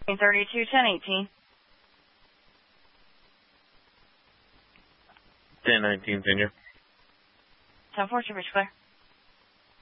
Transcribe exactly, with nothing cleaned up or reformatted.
thirty-two, ten eighteen. ten nineteen, senior. ten four, Super Clear.